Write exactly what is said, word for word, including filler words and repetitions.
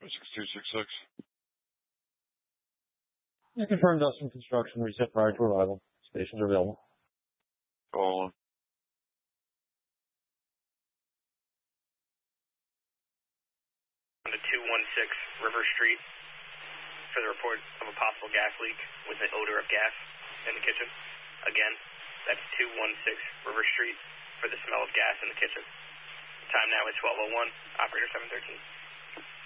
six two six six. You confirm Dustin Construction reset prior to arrival. Stations are available. Call on. On to two one six River Street for the report of a possible gas leak with an odor of gas in the kitchen. Again, that's two one six River Street for the smell of gas in the kitchen. Time now is twelve oh one. Operator seven thirteen.